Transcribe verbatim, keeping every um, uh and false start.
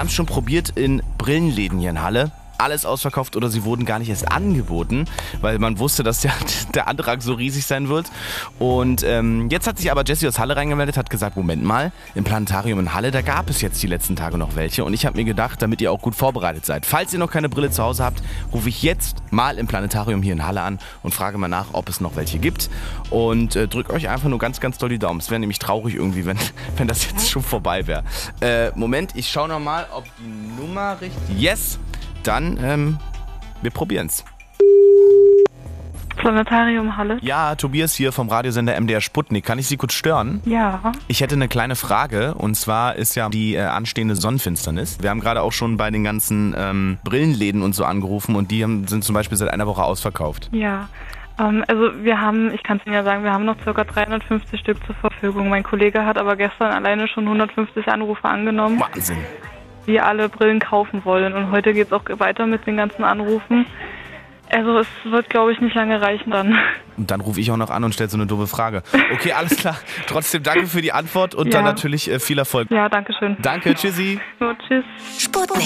haben es schon probiert in Brillenläden hier in Halle. Alles ausverkauft oder sie wurden gar nicht erst angeboten, weil man wusste, dass der, der Antrag so riesig sein wird. Und ähm, jetzt hat sich aber Jessie aus Halle reingemeldet, hat gesagt, Moment mal, im Planetarium in Halle, da gab es jetzt die letzten Tage noch welche. Und ich habe mir gedacht, damit ihr auch gut vorbereitet seid, falls ihr noch keine Brille zu Hause habt, rufe ich jetzt mal im Planetarium hier in Halle an und frage mal nach, ob es noch welche gibt. Und äh, drückt euch einfach nur ganz, ganz doll die Daumen. Es wäre nämlich traurig irgendwie, wenn, wenn das jetzt schon vorbei wäre. Äh, Moment, ich schaue nochmal, ob die Nummer richtig... Yes! Dann, ähm, wir probieren's. Planetarium Halle? Ja, Tobias hier vom Radiosender M D R Sputnik. Kann ich Sie kurz stören? Ja. Ich hätte eine kleine Frage und zwar ist ja die äh, anstehende Sonnenfinsternis. Wir haben gerade auch schon bei den ganzen ähm, Brillenläden und so angerufen und die haben, sind zum Beispiel seit einer Woche ausverkauft. Ja. Ähm, also wir haben, ich kann es Ihnen ja sagen, wir haben noch ca. dreihundertfünfzig Stück zur Verfügung. Mein Kollege hat aber gestern alleine schon hundertfünfzig Anrufe angenommen. Wahnsinn. Die alle Brillen kaufen wollen. Und heute geht es auch weiter mit den ganzen Anrufen. Also es wird, glaube ich, nicht lange reichen dann. Und dann rufe ich auch noch an und stelle so eine doofe Frage. Okay, alles klar. Trotzdem danke für die Antwort und ja. dann natürlich äh, viel Erfolg. Ja, danke schön. Danke, tschüssi. So, tschüss. Sputnik.